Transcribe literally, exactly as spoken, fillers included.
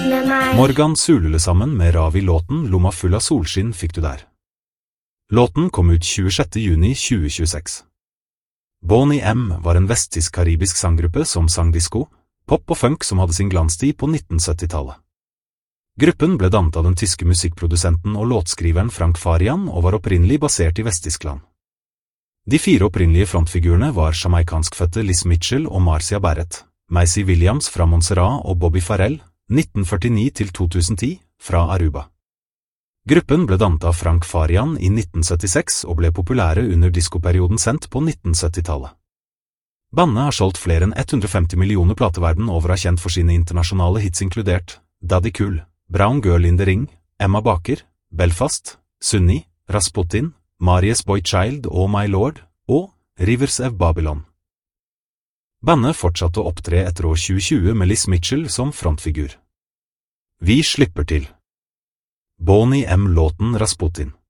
med meg. Morgan Sulule sammen med Ravi låten Lomma full av solskinn fikk du der. Låten kom ut tjuesjette juni tjue tjueseks. Boney M var en vesttysk-karibisk sanggruppe som sang disco, pop og funk som hadde sin glanstid på nitten syttitallet. Gruppen ble dannet av den tyske musikkprodusenten og låtskriveren Frank Farian og var opprinnelig basert i Vest-Tyskland. De fire opprinnelige frontfigurene var jamaikanskfødte Liz Mitchell og Marcia Barrett, Macy Williams fra Montserrat og Bobby Farrell, nitten førtini til to tusen ti, fra Aruba. Gruppen ble dannet av Frank Farian i nitten syttiseks og ble populære under diskoperioden sendt på nitten syttitallet. Bandet har solgt flere enn hundre og femti millioner plater verden over og er kjent for sine internasjonale hits inkludert Daddy Cool, Brown Girl in the Ring, Emma Baker, Belfast, Sunni, Rasputin, Marius Boy Child og My Lord, og Rivers of Babylon. Bandet fortsatte å opptre etter år tjue tjue med Liz Mitchell som frontfigur. Vi slipper til. Boney M låten Rasputin.